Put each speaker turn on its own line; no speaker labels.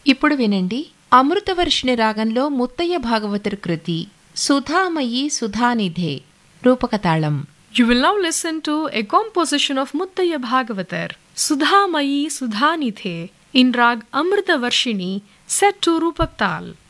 ఇప్పుడు వినండి అమృతవర్షిణి రాగంలో ముత్తయ్య భాగవతర్ కృతి సుధామయీ సుధానిధే రూపకతాళం.
You will now listen to a composition of Muttaya Bhagavatar, Sudhamayi Sudhanithe, in Rag Amrita Varshini, set to Rupak Tal.